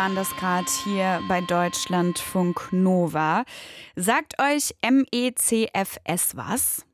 waren das gerade hier bei Deutschlandfunk Nova. Sagt euch MECFS was?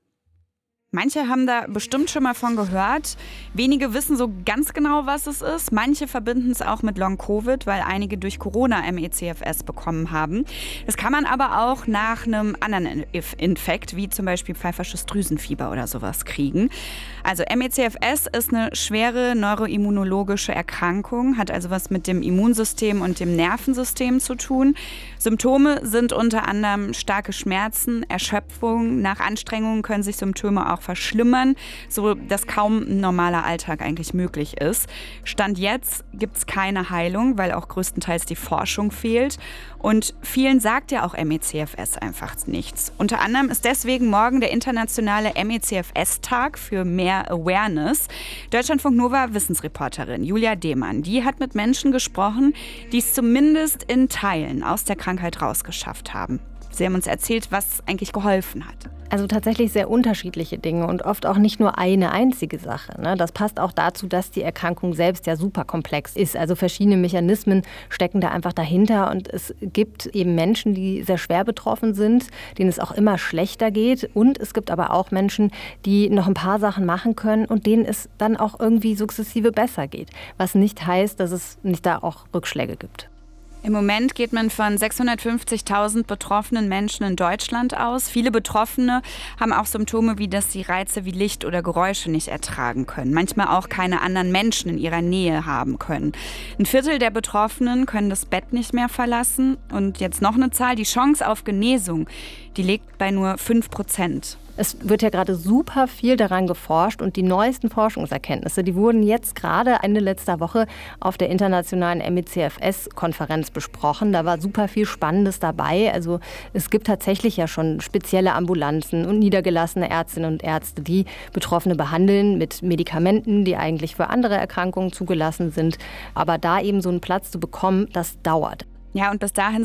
Manche haben da bestimmt schon mal von gehört. Wenige wissen so ganz genau, was es ist. Manche verbinden es auch mit Long-Covid, weil einige durch Corona MECFS bekommen haben. Das kann man aber auch nach einem anderen Infekt, wie zum Beispiel pfeifersches Drüsenfieber oder sowas, kriegen. Also MECFS ist eine schwere neuroimmunologische Erkrankung, hat also was mit dem Immunsystem und dem Nervensystem zu tun. Symptome sind unter anderem starke Schmerzen, Erschöpfung. Nach Anstrengungen können sich Symptome auch verschlimmern, so dass kaum ein normaler Alltag eigentlich möglich ist. Stand jetzt gibt es keine Heilung, weil auch größtenteils die Forschung fehlt. Und vielen sagt ja auch MECFS einfach nichts. Unter anderem ist deswegen morgen der internationale MECFS-Tag für mehr Awareness. Deutschlandfunk Nova Wissensreporterin Julia Demann, die hat mit Menschen gesprochen, die es zumindest in Teilen aus der Krankheit rausgeschafft haben. Sie haben uns erzählt, was eigentlich geholfen hat. Also tatsächlich sehr unterschiedliche Dinge und oft auch nicht nur eine einzige Sache. Das passt auch dazu, dass die Erkrankung selbst ja super komplex ist. Also verschiedene Mechanismen stecken da einfach dahinter. Und es gibt eben Menschen, die sehr schwer betroffen sind, denen es auch immer schlechter geht. Und es gibt aber auch Menschen, die noch ein paar Sachen machen können und denen es dann auch irgendwie sukzessive besser geht. Was nicht heißt, dass es nicht da auch Rückschläge gibt. Im Moment geht man von 650.000 betroffenen Menschen in Deutschland aus. Viele Betroffene haben auch Symptome, wie dass sie Reize wie Licht oder Geräusche nicht ertragen können. Manchmal auch keine anderen Menschen in ihrer Nähe haben können. 1/4 der Betroffenen können das Bett nicht mehr verlassen. Und jetzt noch eine Zahl, die Chance auf Genesung, die liegt bei nur 5%. Es wird ja gerade super viel daran geforscht und die neuesten Forschungserkenntnisse, die wurden jetzt gerade Ende letzter Woche auf der internationalen MECFS-Konferenz besprochen. Da war super viel Spannendes dabei. Also es gibt tatsächlich ja schon spezielle Ambulanzen und niedergelassene Ärztinnen und Ärzte, die Betroffene behandeln mit Medikamenten, die eigentlich für andere Erkrankungen zugelassen sind. Aber da eben so einen Platz zu bekommen, das dauert. Ja, und bis dahin